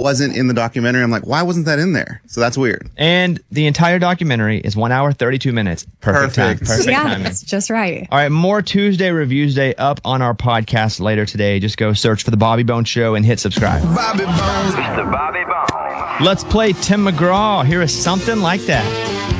wasn't in the documentary. I'm like, why wasn't that in there? So that's weird. And the entire documentary is 1 hour, 32 minutes. Perfect time. Perfect timing. It's just right. All right, more Tuesday Reviews Day up on our podcast later today. Just go search for The Bobby Bones Show and hit subscribe. Bobby Bones. Mr. Bobby Bones. Let's play Tim McGraw. Here is Something Like That.